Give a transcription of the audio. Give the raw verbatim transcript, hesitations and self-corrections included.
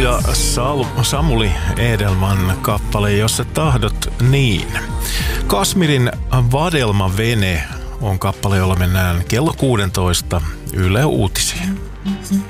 ja Sal- Samuli Edelman kappale Jos sä tahdot niin. Kasmirin Vadelma Vene on kappale, jolla mennään kello kuusitoista Yle Uutisiin.